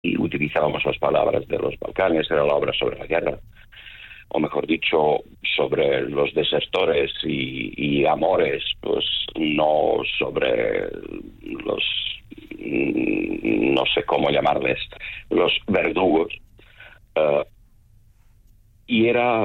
y utilizábamos las palabras de los Balcanes. Era la obra sobre la guerra, o mejor dicho, sobre los desertores y amores, pues no sobre los, no sé cómo llamarles, los verdugos. Y era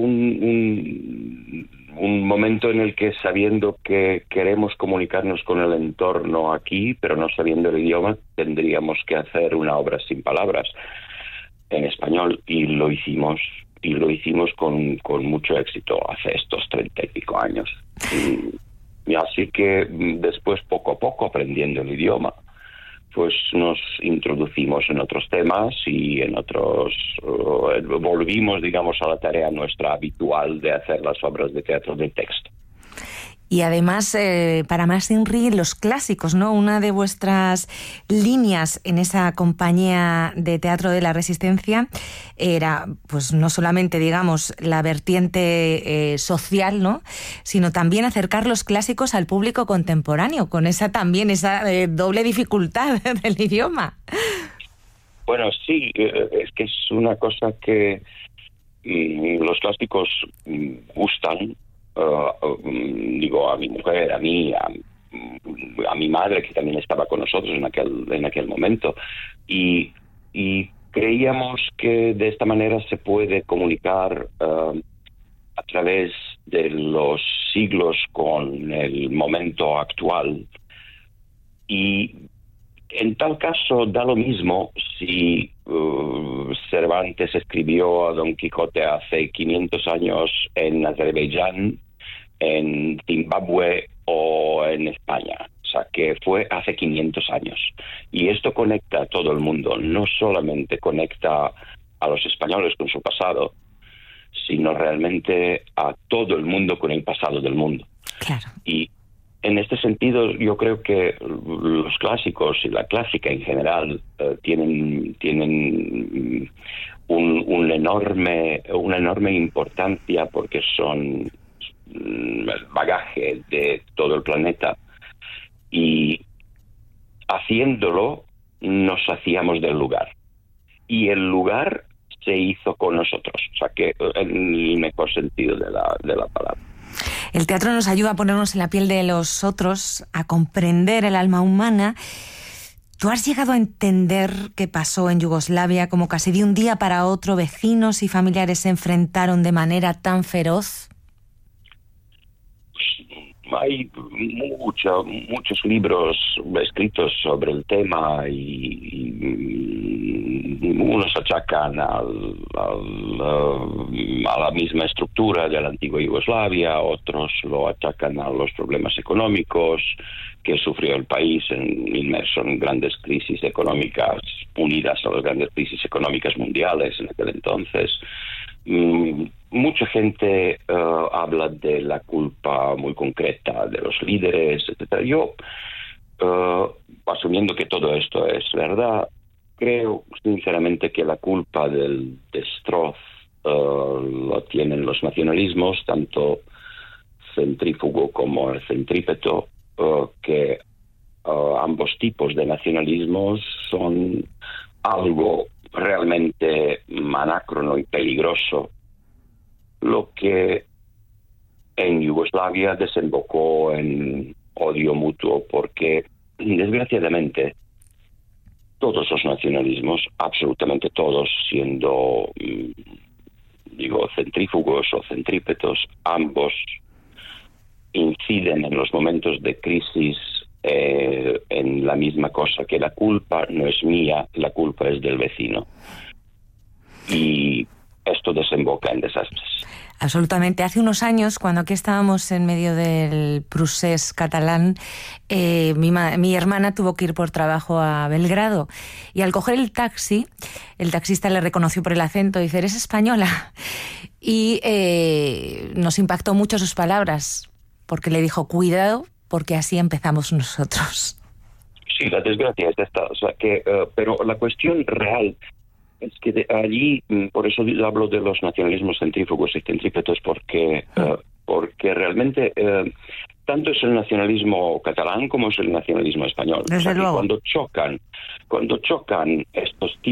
un momento en el que, sabiendo que queremos comunicarnos con el entorno aquí, pero no sabiendo el idioma, tendríamos que hacer una obra sin palabras en español, y lo hicimos con mucho éxito hace estos 30 y pico años. Y así que después, poco a poco, aprendiendo el idioma, pues nos introducimos en otros temas y en otros volvimos, digamos, a la tarea nuestra habitual de hacer las obras de teatro de texto. Y además, para Mas Inri, los clásicos, ¿no? Una de vuestras líneas en esa compañía de teatro de la Resistencia era, pues no solamente, digamos, la vertiente social, ¿no? Sino también acercar los clásicos al público contemporáneo, con esa doble dificultad del idioma. Bueno, sí, es que es una cosa que los clásicos gustan. Digo, a mi mujer, a mí, a mi madre, que también estaba con nosotros en aquel momento, y creíamos que de esta manera se puede comunicar a través de los siglos con el momento actual. Y en tal caso da lo mismo si Cervantes escribió a Don Quijote hace 500 años en Azerbaiyán, en Zimbabue o en España. O sea, que fue hace 500 años. Y esto conecta a todo el mundo. No solamente conecta a los españoles con su pasado, sino realmente a todo el mundo con el pasado del mundo. Claro. Y en este sentido, yo creo que los clásicos y la clásica en general tienen una enorme importancia, porque son el bagaje de todo el planeta, y haciéndolo nos hacíamos del lugar, y el lugar se hizo con nosotros, o sea que en el mejor sentido de la palabra. El teatro nos ayuda a ponernos en la piel de los otros, a comprender el alma humana. ¿Tú has llegado a entender qué pasó en Yugoslavia, como casi de un día para otro vecinos y familiares se enfrentaron de manera tan feroz? Hay muchos libros escritos sobre el tema, y unos achacan a la misma estructura de la antigua Yugoslavia, otros lo achacan a los problemas económicos que sufrió el país inmerso en grandes crisis económicas, unidas a las grandes crisis económicas mundiales en aquel entonces. Mucha gente habla de la culpa muy concreta de los líderes, etc. Yo, asumiendo que todo esto es verdad, creo sinceramente que la culpa del destrozo lo tienen los nacionalismos, tanto centrífugo como el centrípeto, que ambos tipos de nacionalismos son algo realmente anacrono y peligroso, lo que en Yugoslavia desembocó en odio mutuo, porque desgraciadamente todos los nacionalismos, absolutamente todos, siendo centrífugos o centrípetos, ambos inciden en los momentos de crisis en la misma cosa, que la culpa no es mía, la culpa es del vecino. Y esto desemboca en desastres. Absolutamente. Hace unos años, cuando aquí estábamos en medio del procés catalán, mi hermana tuvo que ir por trabajo a Belgrado, y al coger el taxi, el taxista le reconoció por el acento y dice: ¿eres española? Y nos impactó mucho sus palabras, porque le dijo: cuidado, porque así empezamos nosotros. Sí, la desgracia es esta. O sea que, pero la cuestión real es que de allí, por eso hablo de los nacionalismos centrífugos y centrípetos, porque porque realmente tanto es el nacionalismo catalán como es el nacionalismo español. Desde luego. Cuando chocan estos tipos